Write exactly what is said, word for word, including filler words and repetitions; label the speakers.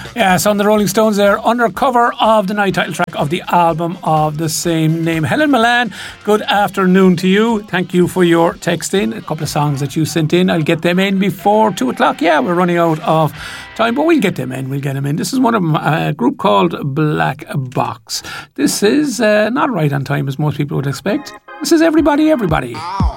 Speaker 1: Yeah, so on the Rolling Stones there, under cover of the night, title track of the album of the same name. Helen Milan, good afternoon to you. Thank you for your text in. A couple of songs that you sent in. I'll get them in before two o'clock. Yeah, we're running out of time, but we'll get them in. We'll get them in. This is one of them, a group called Black Box. This is uh, not right on time as most people would expect. This is Everybody, Everybody.